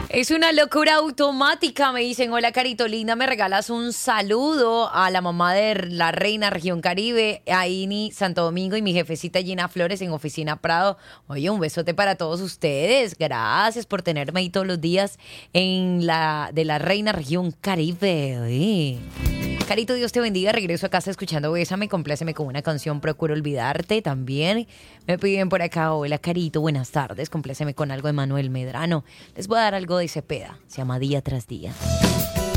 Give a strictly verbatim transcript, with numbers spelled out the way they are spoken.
Es una locura automática, me dicen. Hola, Carito linda, me regalas un saludo a la mamá de la reina región Caribe, a Ini Santo Domingo y mi jefecita Gina Flores en Oficina Prado. Oye, un besote para todos ustedes. Gracias por tenerme ahí todos los días en la de la reina región Caribe. Oye. Carito, Dios te bendiga. Regreso a casa escuchando Bésame, compláceme con una canción, Procuro Olvidarte también. Me piden por acá, hola Carito, buenas tardes, compláceme con algo de Manuel Medrano. Les voy a dar algo de Cepeda, se llama Día tras Día.